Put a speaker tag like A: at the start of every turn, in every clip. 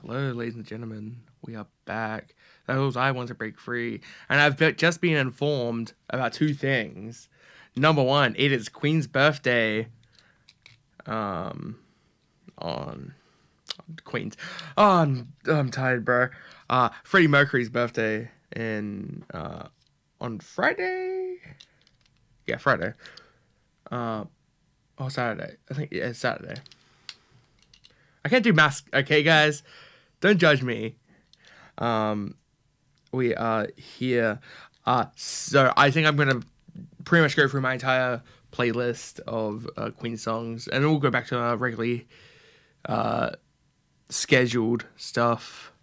A: Hello, ladies and gentlemen. We are back. That was I Want to Break Free. And I've just been informed about two things. Number one, it is Queen's birthday. On Queen's. Oh, I'm tired, bro. Freddie Mercury's birthday on Friday? Yeah, Friday. Saturday. I think it's Saturday. I can't do math. Okay, guys, don't judge me. We are here. So I think I'm gonna pretty much go through my entire playlist of Queen songs, and then we'll go back to our regularly scheduled stuff.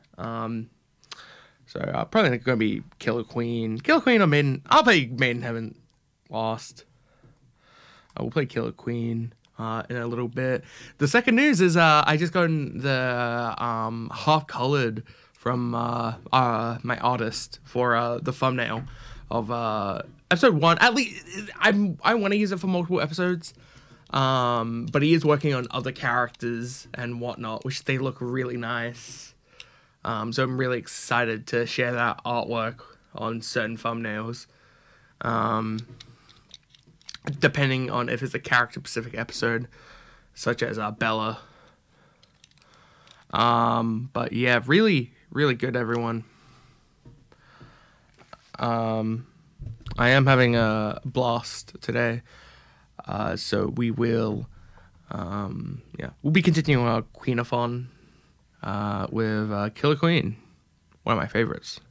A: So probably gonna be Killer Queen or Maiden. I'll play Maiden Heaven Lost. I will play Killer Queen in a little bit. The second news is I just got the half colored from my artist for the thumbnail of episode 1. At least I want to use it for multiple episodes, but he is working on other characters and whatnot, which they look really nice. So I'm really excited to share that artwork on certain thumbnails. Depending on if it's a character-specific episode, such as Bella. But yeah, really, really good, everyone. I am having a blast today. So we will, we'll be continuing our Queen-a-thon with Killer Queen, one of my favorites.